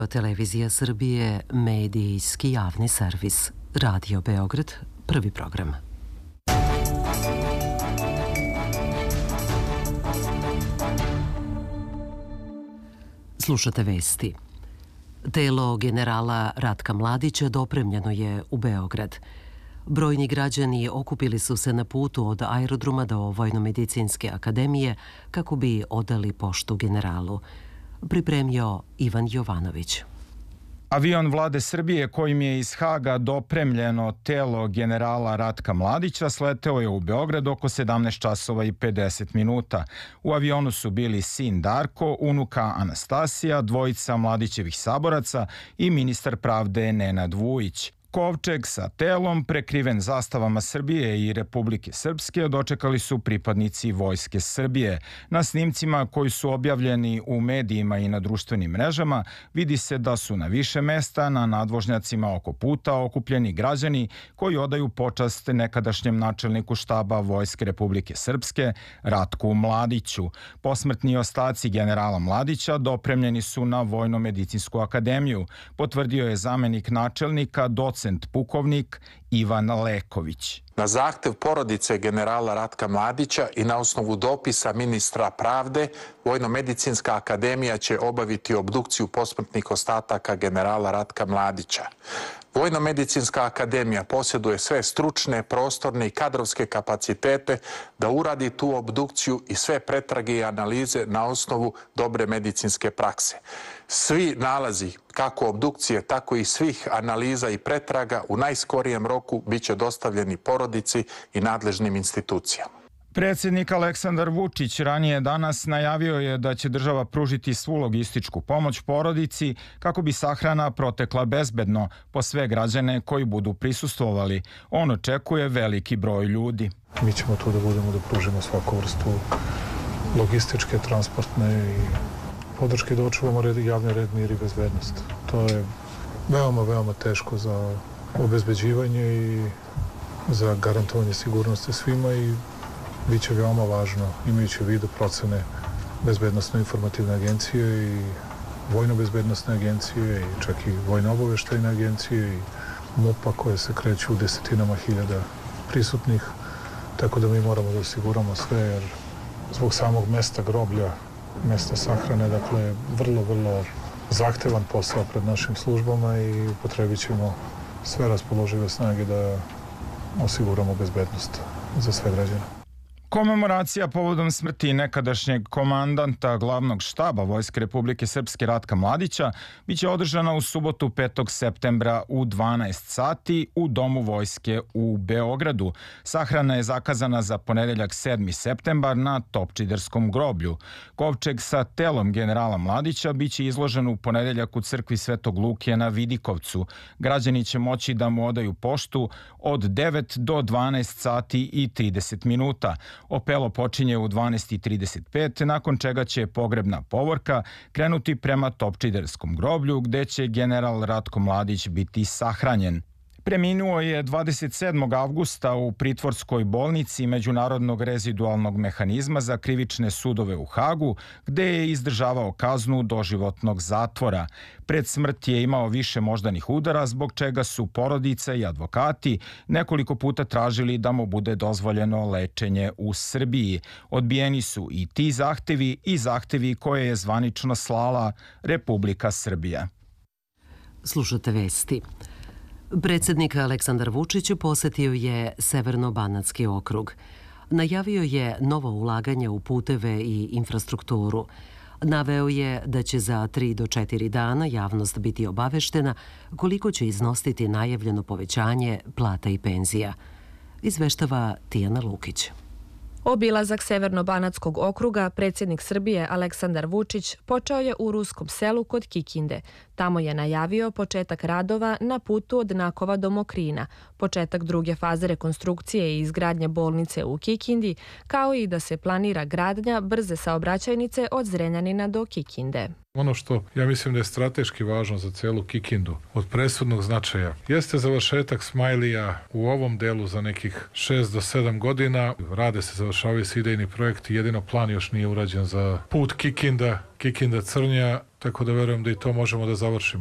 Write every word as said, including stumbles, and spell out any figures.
Televizija Srbije, medijski javni servis. Radio Beograd, prvi program. Slušate vesti. Telo generala Ratka Mladića dopremljeno je u Beograd. Brojni građani okupili su se na putu od aerodroma do Vojnomedicinske akademije kako bi odali poštu generalu. Pripremio Ivan Jovanović. Avion vlade Srbije kojim je iz Haga dopremljeno telo generala Ratka Mladića sleteo je u Beograd oko sedamnaest časova i pedeset minuta. U avionu su bili sin Darko, unuka Anastasija, dvojica Mladićevih saboraca i ministar pravde Nenad Vujić. Kovčeg sa telom, prekriven zastavama Srbije i Republike Srpske, dočekali su pripadnici Vojske Srbije. Na snimcima koji su objavljeni u medijima i na društvenim mrežama vidi se da su na više mesta na nadvožnjacima oko puta okupljeni građani koji odaju počast nekadašnjem načelniku štaba Vojske Republike Srpske Ratku Mladiću. Posmrtni ostaci generala Mladića dopremljeni su na Vojnomedicinsku akademiju, potvrdio je zamenik načelnika docent pukovnik Ivan Leković. Na zahtev porodice generala Ratka Mladića i na osnovu dopisa ministra pravde, Vojnomedicinska akademija će obaviti obdukciju posmrtnih ostataka generala Ratka Mladića. Vojnomedicinska akademija posjeduje sve stručne, prostorne i kadrovske kapacitete da uradi tu obdukciju i sve pretrage i analize na osnovu dobre medicinske prakse. Svi nalazi, kako obdukcije, tako i svih analiza i pretraga u najskorijem roku biće dostavljeni porodici i nadležnim institucijama. Predsjednik Aleksandar Vučić ranije danas najavio je da će država pružiti svu logističku pomoć porodici kako bi sahrana protekla bezbedno po sve građane koji budu prisustvovali. On očekuje veliki broj ljudi. Mi ćemo tu da budemo da pružimo svaku vrstu logističke, transportne i podrške da očuvamo red, javni red, mir i bezbednost. To je veoma, veoma teško za obezbeđivanje i za garantovanje sigurnosti svima i biće veoma važno, imajući u vidu procene Bezbednosno-informativne agencije i Vojno-bezbednostne agencije i čak i Vojno-obaveštajne agencije i MUP-a koje se kreću u desetinama hiljada prisutnih. Tako da mi moramo da osiguramo sve, jer zbog samog mesta groblja, mesta sahrane, dakle, vrlo, vrlo zahtevan posao pred našim službama i upotrebit ćemo sve raspoložive snage da osiguramo bezbednost za sve građane. Komemoracija povodom smrti nekadašnjeg komandanta glavnog štaba Vojske Republike Srpske Ratka Mladića biće održana u subotu petog septembra u dvanaest sati u Domu Vojske u Beogradu. Sahrana je zakazana za ponedeljak sedmi septembar na Topčiderskom groblju. Kovčeg sa telom generala Mladića biće izložen u ponedeljak u crkvi Svetog Luke na Vidikovcu. Građani će moći da mu odaju poštu od devet do dvanaest sati i trideset minuta. Opelo počinje u dvanaest i trideset pet, nakon čega će pogrebna povorka krenuti prema Topčiderskom groblju, gde će general Ratko Mladić biti sahranjen. Preminuo je dvadeset sedmog avgusta u pritvorskoj bolnici Međunarodnog rezidualnog mehanizma za krivične sudove u Hagu, gde je izdržavao kaznu doživotnog zatvora. Pred smrt je imao više moždanih udara, zbog čega su porodica i advokati nekoliko puta tražili da mu bude dozvoljeno lečenje u Srbiji. Odbijeni su i ti zahtevi i zahtevi koje je zvanično slala Republika Srbija. Slušate vesti. Predsjednik Aleksandar Vučić posetio je Severno-banatski okrug. Najavio je novo ulaganje u puteve i infrastrukturu. Naveo je da će za tri do četiri dana javnost biti obaveštena koliko će iznositi najavljeno povećanje plata i penzija. Izveštava Tijana Lukić. Obilazak Severno-banatskog okruga predsjednik Srbije Aleksandar Vučić počeo je u ruskom selu kod Kikinde. Tamo je najavio početak radova na putu od Nakova do Mokrina, početak druge faze rekonstrukcije i izgradnje bolnice u Kikindi, kao i da se planira gradnja brze saobraćajnice od Zrenjanina do Kikinde. Ono što ja mislim da je strateški važno za celu Kikindu, od presudnog značaja, jeste završetak Smajlija u ovom delu za nekih šest do sedam godina. Rade se završavaju se idejni projekti, jedino plan još nije urađen za put Kikinda, Kikinda Crnja, tako da verujem da i to možemo da završimo.